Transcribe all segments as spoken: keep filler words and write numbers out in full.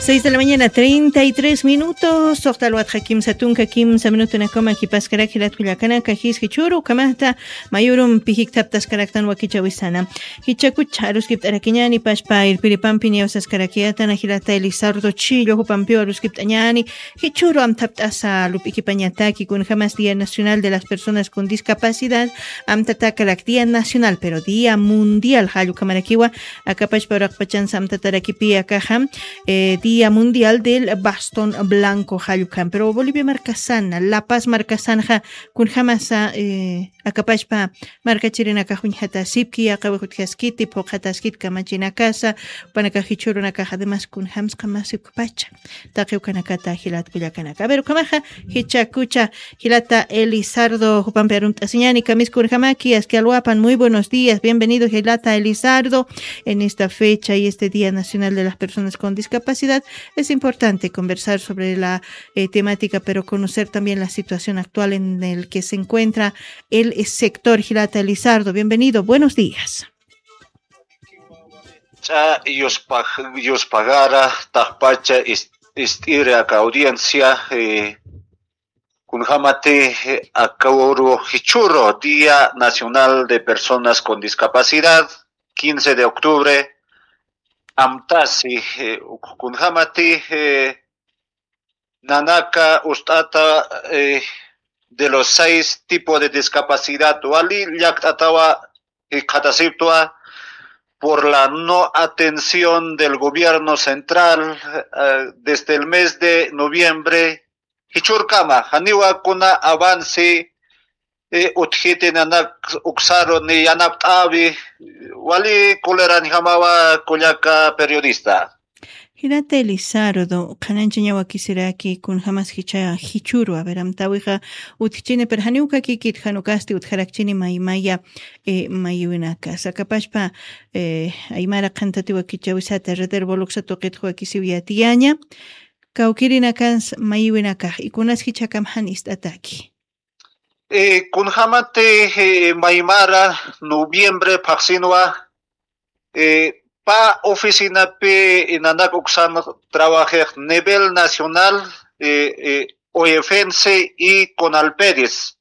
seis de la mañana, treinta y tres minutos. Sohtal wat hakim satun kakim minuto na koma kipaskara kilat kulakana kahis hichuru kamata mayurum pihik taptas karaktan wakicha wisana. Hichakucha aruskip arakiñani pashpa irpiripampini osas karakiata na hilata Elizardo Chillo hupampio aruskip tañani. Hichuru am taptasa lupikipañataki kun jamás Día Nacional de las Personas con Discapacidad am tatakarak Día Nacional pero Día Mundial halu kamarakiwa akapashpa rakpachansa am tatarakipi akaham eh, Día Mundial del Bastón Blanco Hayukan, pero Bolivia Marcasana, La Paz Marcasanja, kun jamasa eh, akapashpa marca chirina kahunjata sipki akabujutkaskiti pokataskit kamachina casa panakahichuruna kaja además kun hams kamasip pacha taqiu kanakata hilat kuyakanaka. A ver, kamaja hichakucha hilata Elizardo Jupamperun Tasiñani kamis kun jamaki asquialhuapan. Muy buenos días, bienvenido hilata Elizardo en esta fecha y este Día Nacional de las Personas con Discapacidad. Es importante conversar sobre la eh, temática, pero conocer también la situación actual en el que se encuentra el sector. Hilata Elizardo, bienvenido, buenos días. Yos pagara tahpacha istire acá audiencia kunjamate akauru hichuro Día Nacional de Personas con Discapacidad, quince de octubre. Amtasi kunjamati nanaka ustata eh, de los seis tipos de discapacidad wali yaktatawa katasiptua por la no atención del gobierno central eh, desde el mes de noviembre. Hichurkama haniwa kuna avance eh, utjite nanak uksaro ni yanaptavi wali kuleran hamawa kulyaka periodista. Hilata Elizardo, kananchañawa kisiraki kun jamas hicha hichuru, a ver, amtawiha utchine per haniuka kikit hanukasti utjarakchini maimaya eh, mayuinaka. Sakapashpa eh, aymara kantatiwa kichawisata reder boluksa toqetjua kisiwiatiaña, kaukirinakans mayuinaka, ikunas hichakam hanist ataki. Eh, kun hamate eh, maimara noviembre paksinwa eh, pa oficina pe nanak uksan trabajé nivel nacional eh, eh, O E F N C y con Alpedes.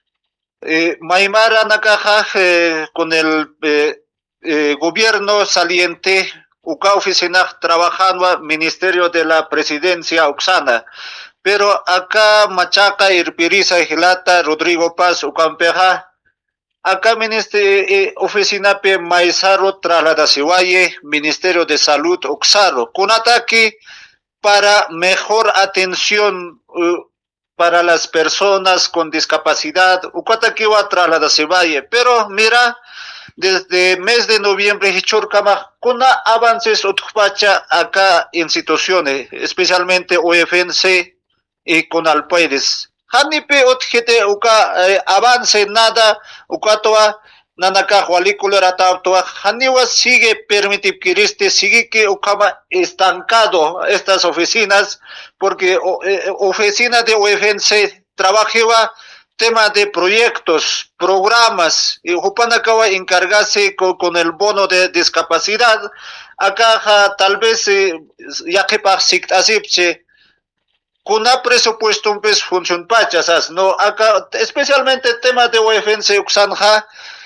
Eh, Maimara nakaja eh, con el eh, eh, gobierno saliente uka oficina trabajando Ministerio de la Presidencia Uxana. Pero acá Machaca, Irpiriza, Gilata, Rodrigo Paz, Ucampeja, acá Ministerio eh, Oficina P. Maizaro, Trasladasivalle, Ministerio de Salud, Uxaro, con ataque para mejor atención uh, para las personas con discapacidad, Ucataquiwa, Trasladasivalle. Pero mira, desde mes de noviembre, Hichurkama, con avances utpacha acá instituciones, especialmente O E F N C y con Alpedes. Hanipe otjete uka eh, avance nada ukatoa nanaka hualiculera taptoa haniwa sigue permitir que este sigue que ukama estancado estas oficinas porque eh, oficina de O E F N C trabajaba tema de proyectos, programas y Jupanakawa encargarse con, con el bono de discapacidad acá ja, tal vez eh, ya que pa asipche con un presupuesto un pez función pachas, no acá especialmente el tema de O E F N C Uxanja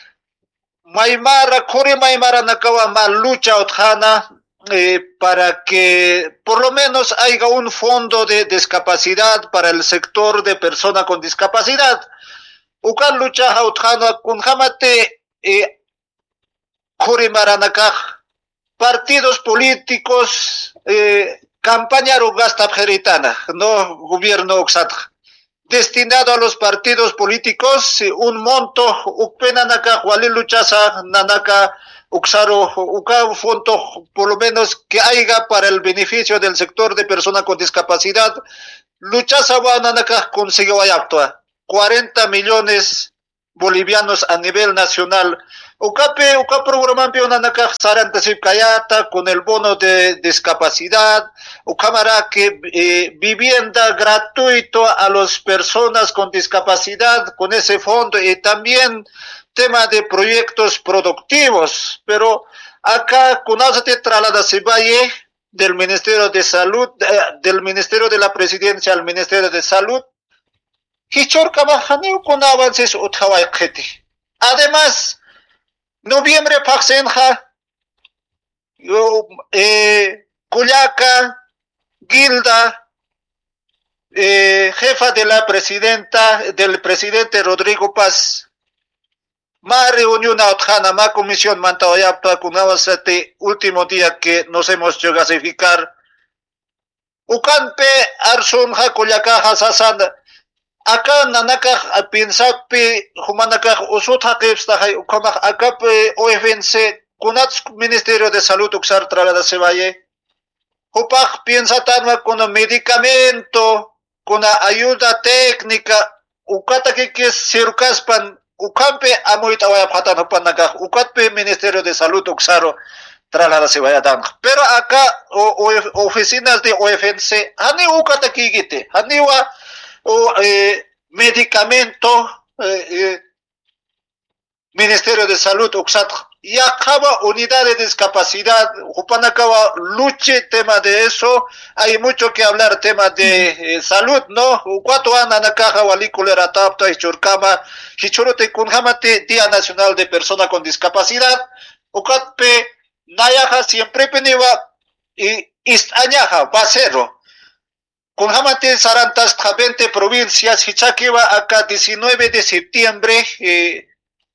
Maimara, Kore Maimara Nakawa mal lucha otjana eh, para que por lo menos haya un fondo de discapacidad para el sector de personas con discapacidad. Ukan lucha otjana kun jamate eh, Kore Maranakaj partidos políticos eh, campaña rugasta geritana, no gobierno oxatja. Destinado a los partidos políticos, un monto, upena naka, huali luchasa, nanaka, uxaro, uka, un fondo, por lo menos que haya para el beneficio del sector de personas con discapacidad, luchasa wa nanaka consiguió actua, cuarenta millones bolivianos a nivel nacional. Ucape, uca programa nanaka sarantasip kayata con el bono de discapacidad, ucamara que eh, vivienda gratuito a las personas con discapacidad con ese fondo y también tema de proyectos productivos, pero acá con Azate Trasladasivalle del Ministerio de Salud, eh, del Ministerio de la Presidencia al Ministerio de Salud, hichorkama haniu con avances uthawai kheti. Además, noviembre paksenja, yo, eh, Cuyaca, Gilda, eh, jefa de la presidenta, del presidente Rodrigo Paz, ma reunión a ma comisión mantaoyapta kunawasate, último día que nos hemos hecho gasificar. Ucanpe arsun ha Cuyaca hasasan, acá nanaka pinsapi humanaka usut haqibsta hay ukamah acá O F N C kunats Ministerio de Salud uxar tragada se vaya. Upaj piensa tan con medicamento, con ayuda técnica, ukata que que circaspan, ukampe amuita vaya patan upanaka, ukatpe Ministerio de Salud uxaro tralada se vaya dan. Pero acá o, o, oficinas de O F N C, hani ukata que gite, hani wa o eh, medicamento, eh, eh, Ministerio de Salud uxat. Y acaba unidad de discapacidad, Jupanacaba luche tema de eso, hay mucho que hablar tema de eh, salud, ¿no? Cuatro años na caja valiculera tapta y churcama, hichurute kunhamate Día Nacional de Persona con Discapacidad, Ucatpe, Nayaja siempre peniva y istañaja, basero. Kunhamate sarantas veinte provincias, Hichakiwa acá diecinueve de septiembre, eh,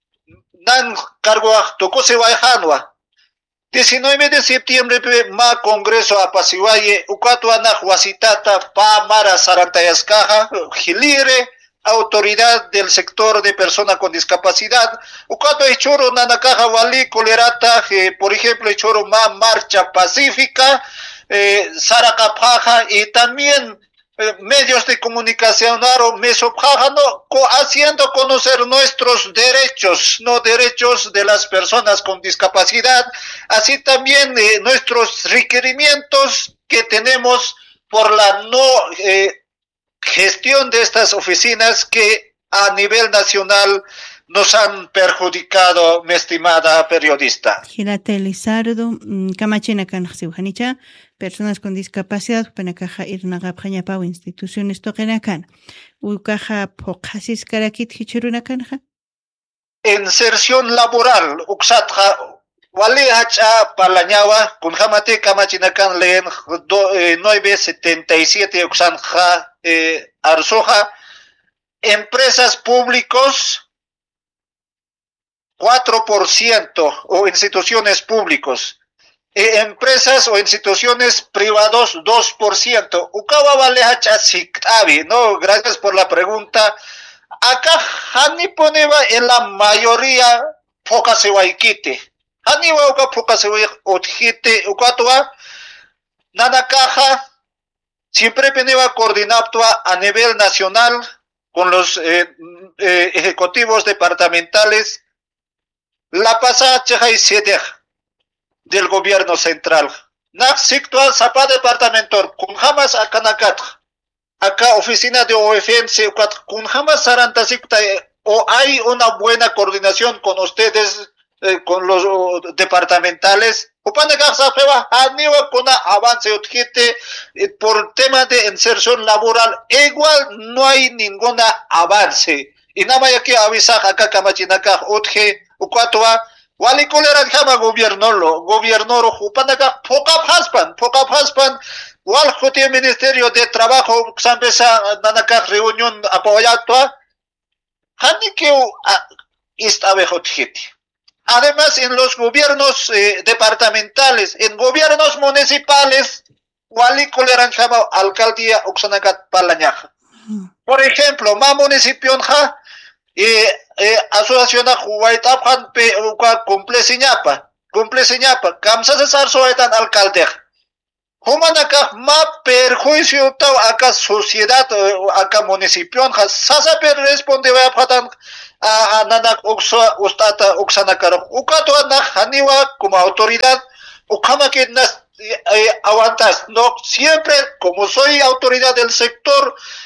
nan cargo tocó se va diecinueve de septiembre ma congreso apasivaye ucatuana huasitata pa mara sarantayascaja gilire autoridad del sector de persona con discapacidad ucato echoro nanakaja wali colerata eh, por ejemplo echoro ma marcha pacífica eh, saracapaja y también medios de comunicación no, haciendo conocer nuestros derechos, no derechos de las personas con discapacidad, así también eh, nuestros requerimientos que tenemos por la no eh, gestión de estas oficinas que a nivel nacional nos han perjudicado, mi estimada periodista. Girate Lizardo, Camachina Canjanicha, personas con discapacidad, Panacaja Irnagapjaña Pau, instituciones toquenacan. Ucaja Pocasis Karakit Hichurunacanja. Inserción laboral, Uxatja, Wale Hacha Palañawa, Kunjamate Camachinacan Leen nueve setenta y siete Uxanja Arsoja, empresas públicos. cuatro por ciento o instituciones públicos, e empresas o instituciones privados dos por ciento. Ukawa vale hachasictavi, ¿no? Gracias por la pregunta. Acá Hani poneva en la mayoría poca se waikite. Hani wauka poca se waikite ukatwa nanakaja siempre poneva coordinaptua a nivel nacional con los eh, eh, ejecutivos departamentales. La pasada y siete del gobierno central. Naxictua Zapa departamento, con jamás acá nacat. Acá oficina de O F N C, con jamás sarantasicta, o hay una buena coordinación con ustedes, eh, con los uh, departamentales. Upanagaxapeva, aniwa con avance utjite, eh, por tema de inserción laboral, igual no hay ninguna avance. Y nada más que avisar acá Camachinacá, utje, Ucuatua, Wali Colera Jama gobierno lo, gobierno lo, Upanaga, Poca Paspan, Poca Paspan, Wal Jote Ministerio de Trabajo, Xambesa, Nanaka, reunión apoyatua, Hanikeu, Istabejotjiti. Además, en los gobiernos eh, departamentales, en gobiernos municipales, Wali Colera Jama, alcaldía, Oxanagat Palañaja. Por ejemplo, Ma municipio ja, eh, eh, asociación a Huaytapan pe cumple siñapa, cumple siñapa, Kamsa Cesar Soetan alcalde. Humanaka ma perjuicio tau acá sociedad, acá municipio, ja, sasa per responde a patan a nanak uxa ustata uxanakar. Ukato anak haniwa como autoridad, ukama que nas eh, aguantas, no siempre como soy autoridad del sector.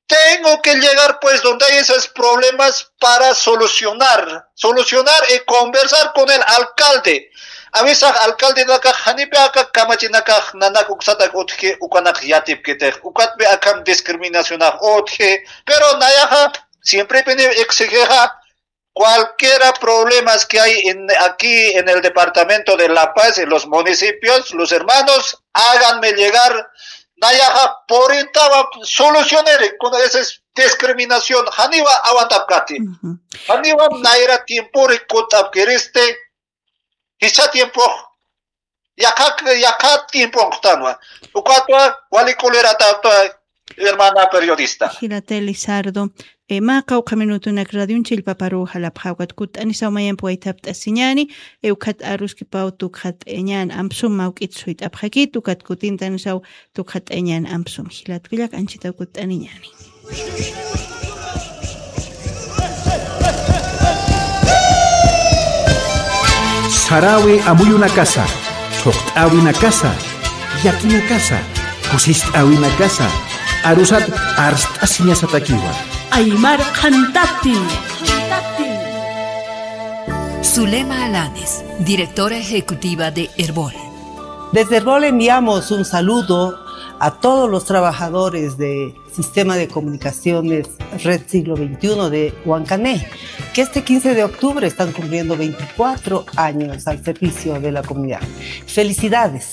tengo que llegar pues donde hay esos problemas para solucionar, solucionar y conversar con el alcalde. A veces alcalde naka hanipe aka kamachinaka nanak uksatak otje ukanak yatip ketek ukatbe akam discriminación otje, pero nayaja siempre pene exigeja cualquier problemas que hay en, aquí en el departamento de La Paz, en los municipios, los hermanos, háganme llegar nayaja por intaba solucionar con esa discriminación. Haniwa awantapkati. Haniwa naira tiempo recotapkeriste. Hisa tiempo. Yaka yaka tiempo tanwa. Ukatwa walikulera tatwa hermana periodista. Hilate Lizardo. E ma qawqa minutunak radion chilpaparu halapqawkat kut anisa mayan puaytapt asiñani e ukat aruski pau tukhat eñan amsum mawk'itsuit apqaki tukat kutintan saw tukhat eñan amsum hilat kilak anchita kut aniñani. Sarawi amuy una casa, choqt'awi una casa, yaki una casa, kusist'awi una casa, arusat arst'asiña satakiwa. Aymar Kantati. Zulema Alanes, directora ejecutiva de Herbol. Desde Herbol enviamos un saludo a todos los trabajadores del Sistema de Comunicaciones Red Siglo veintiuno de Huancané, que este quince de octubre están cumpliendo veinticuatro años al servicio de la comunidad. ¡Felicidades!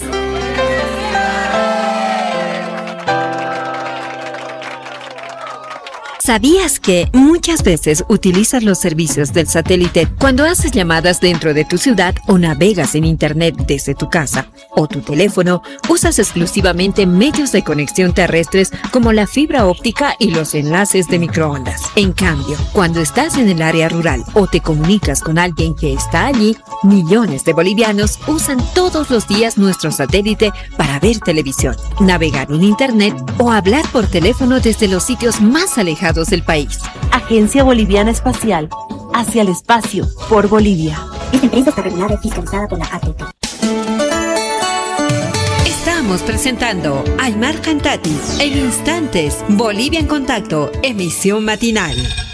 ¿Sabías que muchas veces utilizas los servicios del satélite cuando haces llamadas dentro de tu ciudad o navegas en internet desde tu casa o tu teléfono? Usas exclusivamente medios de conexión terrestres como la fibra óptica y los enlaces de microondas. En cambio, cuando estás en el área rural o te comunicas con alguien que está allí, millones de bolivianos usan todos los días nuestro satélite para ver televisión, navegar en internet o hablar por teléfono desde los sitios más alejados del país. Agencia Boliviana Espacial. Hacia el espacio. Por Bolivia. Esta empresa está regulada y fiscalizada por la A T P. Estamos presentando Aymar Kantati. En instantes, Bolivia en Contacto, emisión matinal.